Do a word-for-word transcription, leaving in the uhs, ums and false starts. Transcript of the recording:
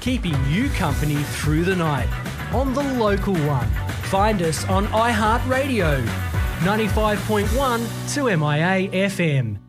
keeping you company through the night on the local one. Find us on iHeartRadio, ninety-five point one to M I A F M.